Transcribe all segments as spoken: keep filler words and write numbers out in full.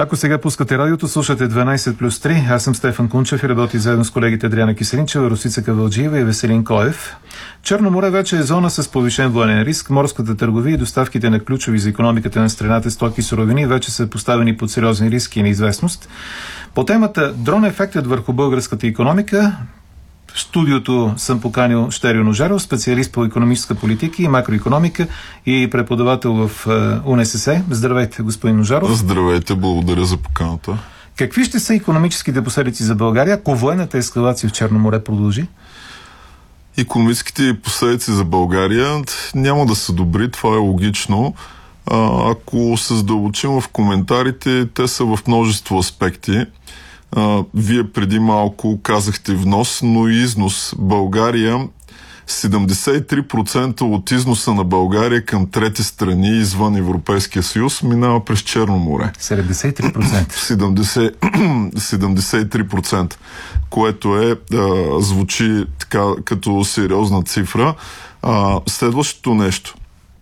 Ако сега пускате радиото, слушате дванайсет плюс три. Аз съм Стефан Кунчев и работи заедно с колегите Адриана Киселинчева, Росица Кавалджиева и Веселин Коев. Черно море вече е зона с повишен военен риск. Морската търговия и доставките на ключови за икономиката на страната стоки и суровини вече са поставени под сериозен риск и неизвестност. По темата дрон ефектът върху българската икономика, в студиото съм поканил Щерьо Ножаров, специалист по икономическа политика и макроикономика и преподавател в УНСС. Здравейте, господин Ножаров. Здравейте, благодаря за поканата. Какви ще са икономическите последици за България, ако военната ескалация в Черно море продължи? Икономическите последици за България няма да са добри, това е логично. Ако се задълбочим в коментарите, те са в множество аспекти. Uh, вие преди малко казахте внос, но и износ. България, седемдесет и три процента от износа на България към трети страни извън Европейския съюз минава през Черно море. седемдесет и три процента. седемдесет и три процента, което е, uh, звучи така като сериозна цифра. Uh, следващото нещо.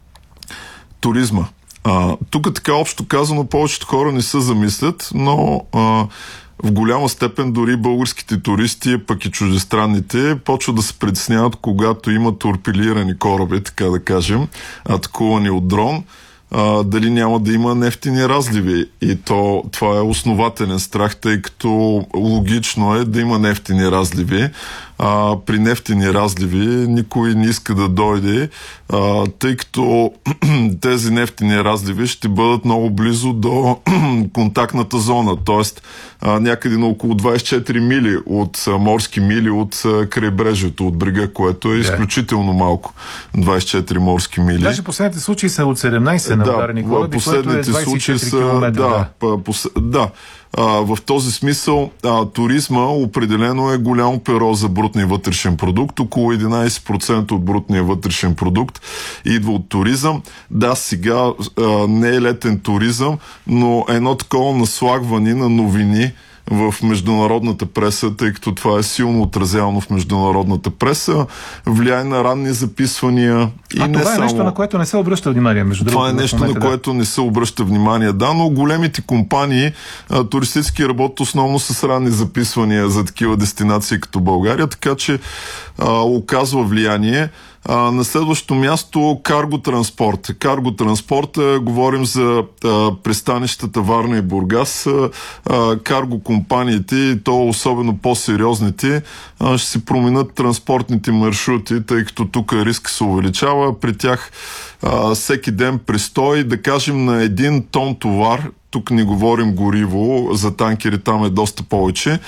Туризма. Uh, тук така общо казано повечето хора не се замислят, но uh, в голяма степен дори българските туристи, пък и чуждестранните, почват да се притесняват, когато има торпилирани кораби, така да кажем, атакувани от дрон, а, дали няма да има нефтени разливи. И то, това е основателен страх, тъй като логично е да има нефтени разливи. А, при нефтени разливи никой не иска да дойде, а, тъй като тези нефтени разливи ще бъдат много близо до контактната зона, т.е. някъде на около двайсет и четири мили от а, морски мили от а, крайбрежието, от брега, което е да. изключително малко. двайсет и четири морски мили. Даже последните случаи са от седемнайсет на ударени кораби, последните което е случаи двайсет и четири километра. Да, да. Пос, да. А, в този смисъл а, туризма определено е голямо перо за брутния вътрешен продукт. Около единайсет процента от брутния вътрешен продукт идва от туризъм. Да, сега а, не е летен туризъм, но едно такова наслагване на новини в международната преса, тъй като това е силно отразявано в международната преса, влияе на ранни записвания. И а не това е само... нещо, на което не се обръща внимание, между другото. Това е нещо, момента, на което да. не се обръща внимание. Да, но големите компании а, туристически работят основно с ранни записвания за такива дестинации като България, така че а, оказва влияние. А, на следващото място карго транспорт. Карго транспорт, а, говорим за а, пристанищата Варна и Бургас. А, а, карго компаниите, и то особено по-сериозните, а, ще си променят транспортните маршрути, тъй като тук риск се увеличава. При тях а, всеки ден престой, да кажем, на един тон товар, тук не говорим гориво, за танкери там е доста повече,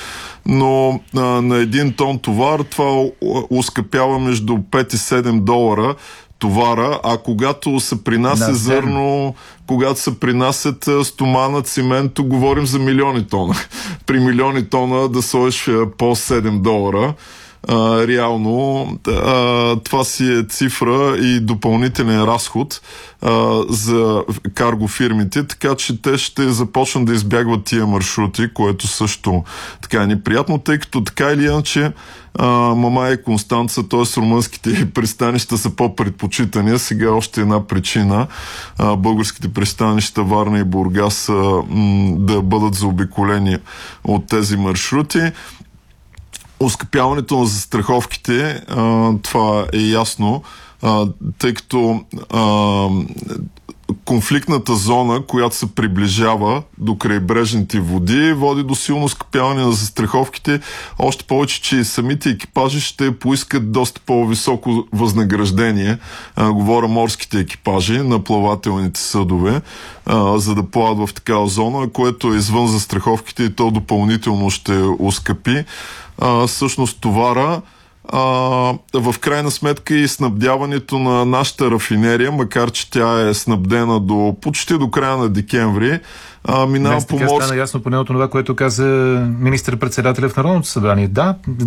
но а, на един тон товар това оскъпява между пет и седем долара товара, а когато се принася зърно, когато се принасят стомана, цимент, то говорим за милиони тона. При милиони тона да сложиш по седем долара. Uh, реално uh, това си е цифра и допълнителен разход uh, за карго фирмите, така че те ще започнат да избягват тия маршрути, което също така е неприятно, тъй като така или иначе uh, Мамая и Констанца, т.е. румънските пристанища са по-предпочитани. Сега още една причина uh, българските пристанища Варна и Бургас uh, м- да бъдат заобиколени от тези маршрути. Оскъпяването на застраховките, а, това е ясно, а, тъй като а, конфликтната зона, която се приближава до крайбрежните води, води до силно скъпяване на застраховките, още повече, че самите екипажи ще поискат доста по-високо възнаграждение. А, говоря морските екипажи на плавателните съдове, а, за да плават в такава зона, което е извън застраховките и то допълнително ще оскъпи. Uh, всъщност товара, uh, в крайна сметка и снабдяването на нашата рафинерия, макар че тя е снабдена до почти до края на декември, uh, минава по морски... Днес така стана ясно поне от това, което каза министър-председателя в Народното събрание. Да,